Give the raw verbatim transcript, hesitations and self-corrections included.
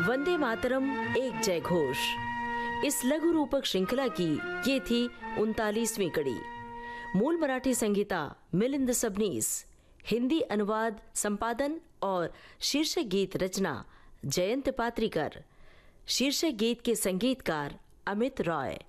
वंदे मातरम एक जय घोष। इस लघु रूपक श्रृंखला की ये थी उनतालीसवीं कड़ी। मूल मराठी संगीता मिलिंद सबनीस, हिंदी अनुवाद, संपादन और शीर्षक गीत रचना जयंत पात्रीकर, शीर्षक गीत के संगीतकार अमित रॉय।